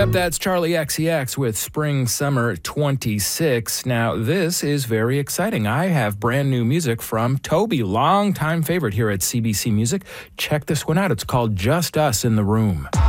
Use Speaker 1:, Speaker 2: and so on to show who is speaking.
Speaker 1: Yep, that's Charlie XCX with Spring Summer 26. Now, this is very exciting. I have brand new music from Toby, longtime favorite here at CBC Music. Check this one out. It's called Just Us in the Room.